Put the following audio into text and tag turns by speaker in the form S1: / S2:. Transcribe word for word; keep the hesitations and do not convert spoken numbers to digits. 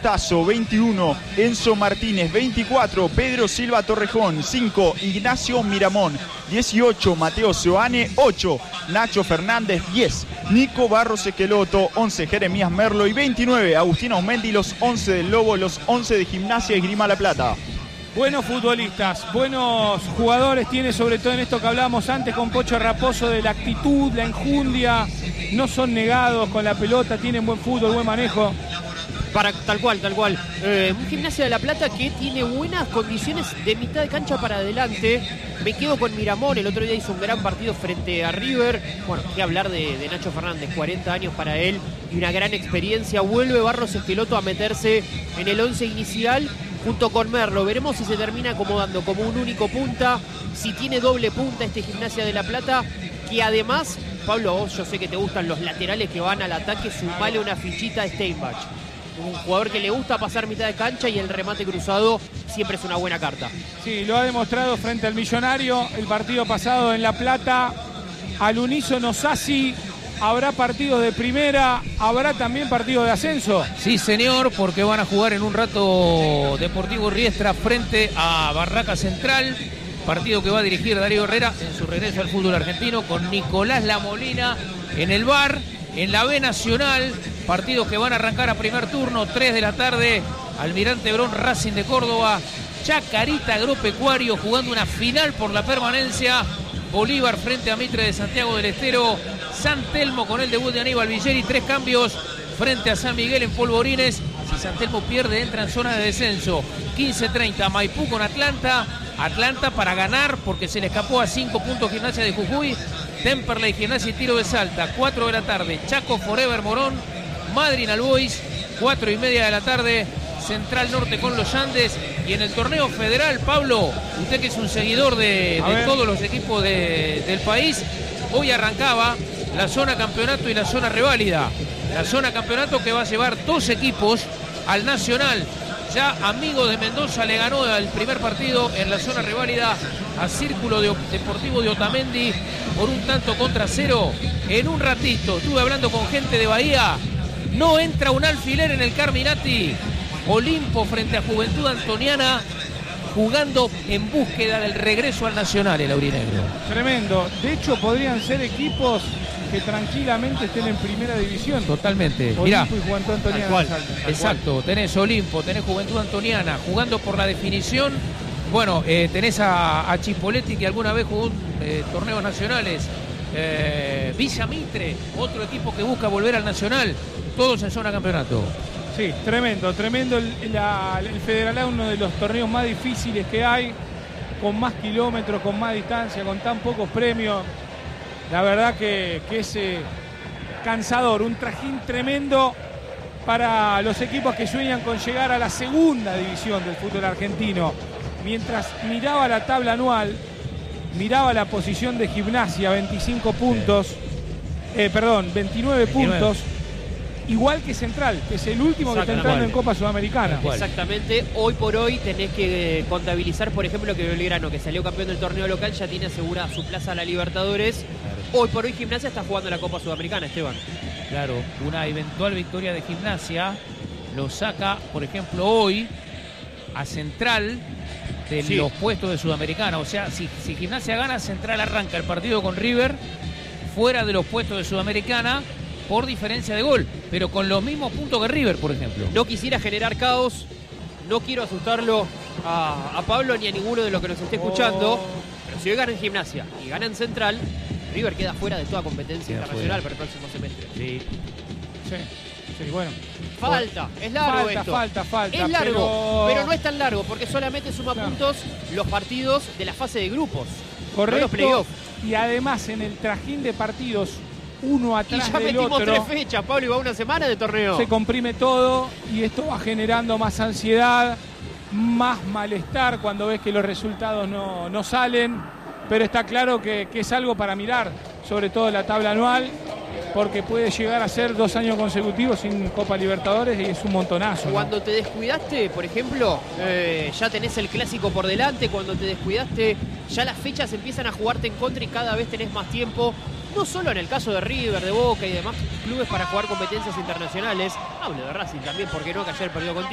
S1: Tazo, veintiuno. Enzo Martínez, veinticuatro. Pedro Silva Torrejón, cinco. Ignacio Miramón, dieciocho. Mateo Seoane, ocho. Nacho Fernández, diez. Nico Barros Esqueloto, once. Jeremías Merlo y veintinueve. Agustín Aumendi, los once del Lobo, los once de Gimnasia y Esgrima La Plata.
S2: Buenos futbolistas, buenos jugadores tiene, sobre todo en esto que hablábamos antes con Pocho Raposo, de la actitud, la enjundia, no son negados con la pelota, tienen buen fútbol, buen manejo.
S3: Para, tal cual, tal cual. Eh, un Gimnasia de La Plata que tiene buenas condiciones de mitad de cancha para adelante. Me quedo con Miramón, el otro día hizo un gran partido frente a River. Bueno, qué hablar de, de Nacho Fernández, cuarenta años para él y una gran experiencia. Vuelve Barros Esqueloto a meterse en el once inicial junto con Merlo. Veremos si se termina acomodando como un único punta, si tiene doble punta este Gimnasia de La Plata, que además, Pablo, vos yo sé que te gustan los laterales que van al ataque, sumale una fichita a Steinbach. Un jugador que le gusta pasar mitad de cancha y el remate cruzado siempre es una buena carta.
S2: Sí, lo ha demostrado frente al Millonario el partido pasado en La Plata. Al unísono Sassi, habrá partidos de primera, habrá también partidos de ascenso.
S4: Sí, señor, porque van a jugar en un rato Deportivo Riestra frente a Barraca Central. Partido que va a dirigir Darío Herrera en su regreso al fútbol argentino con Nicolás Lamolina en el V A R, en la B Nacional. Partidos que van a arrancar a primer turno, tres de la tarde, Almirante Brown, Racing de Córdoba, Chacarita Agropecuario jugando una final por la permanencia, Bolívar frente a Mitre de Santiago del Estero, San Telmo con el debut de Aníbal Villeri, tres cambios frente a San Miguel en Polvorines. Si San Telmo pierde, entra en zona de descenso. quince treinta, Maipú con Atlanta, Atlanta para ganar porque se le escapó a cinco puntos Gimnasia de Jujuy, Temperley, Gimnasia y Tiro de Salta, cuatro de la tarde, Chaco Forever Morón, Madryn Albois, cuatro y media de la tarde, Central Norte con los Andes. Y en el torneo federal, Pablo, usted que es un seguidor de, de todos los equipos de, del país, hoy arrancaba la zona campeonato y la zona reválida. La zona campeonato que va a llevar dos equipos al Nacional. Ya Amigos de Mendoza le ganó el primer partido en la zona reválida a Círculo de, Deportivo de Otamendi por un tanto contra cero. En un ratito estuve hablando con gente de Bahía. No entra un alfiler en el Carminati. Olimpo frente a Juventud Antoniana, jugando en búsqueda del regreso al Nacional, el aurinegro.
S2: Tremendo. De hecho, podrían ser equipos que tranquilamente estén en primera división.
S4: Totalmente.
S2: Olimpo
S4: Mirá,
S2: y Juventud Antoniana.
S3: Tal cual.
S2: Tal
S4: exacto.
S2: cual.
S4: Tenés Olimpo, tenés Juventud Antoniana, jugando por la definición. Bueno, eh, tenés a, a Chipoletti, que alguna vez jugó eh, torneos nacionales. Eh, Villa Mitre, otro equipo que busca volver al Nacional. Todos en zona campeonato.
S2: Sí, tremendo, tremendo. El, la, el Federal A, uno de los torneos más difíciles que hay, con más kilómetros, con más distancia, con tan pocos premios. La verdad que, que es eh, cansador, un trajín tremendo para los equipos que sueñan con llegar a la segunda división del fútbol argentino. Mientras miraba la tabla anual, miraba la posición de Gimnasia, veinticinco puntos, eh, perdón, veintinueve puntos. Igual que Central, que es el último que está entrando en Copa Sudamericana.
S3: Exactamente. Hoy por hoy tenés que eh, contabilizar, por ejemplo, que Belgrano, que salió campeón del torneo local, ya tiene asegurada su plaza a la Libertadores. Claro. Hoy por hoy Gimnasia está jugando la Copa Sudamericana, Esteban.
S4: Claro, una eventual victoria de Gimnasia lo saca, por ejemplo, hoy a Central de sí. los puestos de Sudamericana. O sea, si, si Gimnasia gana, Central arranca el partido con River fuera de los puestos de Sudamericana por diferencia de gol, pero con los mismos puntos que River, por ejemplo.
S3: No quisiera generar caos, no quiero asustarlo a, a Pablo ni a ninguno de los que nos esté escuchando, oh. pero si hoy ganan Gimnasia y ganan Central, River queda fuera de toda competencia queda internacional fuera. Para el próximo semestre.
S4: Sí.
S2: Sí, sí, bueno.
S3: Falta, es largo
S2: falta,
S3: esto.
S2: Falta, falta,
S3: Es largo,
S2: pero...
S3: pero no es tan largo, porque solamente suma claro. puntos los partidos de la fase de grupos.
S2: Correcto.
S3: No los playoffs.
S2: Y además en el trajín de partidos, uno atrás
S3: y ya
S2: del
S3: metimos
S2: otro,
S3: tres fechas, Pablo, y va una semana de torneo.
S2: Se comprime todo y esto va generando más ansiedad, más malestar cuando ves que los resultados no, no salen, pero está claro que, que es algo para mirar, sobre todo la tabla anual, porque puede llegar a ser dos años consecutivos sin Copa Libertadores y es un montonazo.
S3: Cuando
S2: ¿no?
S3: te descuidaste, por ejemplo, eh, ya tenés el clásico por delante, cuando te descuidaste, ya las fechas empiezan a jugarte en contra y cada vez tenés más tiempo. No solo en el caso de River, de Boca y demás clubes para jugar competencias internacionales. Hablo de Racing también, porque no, que ayer perdió contigo.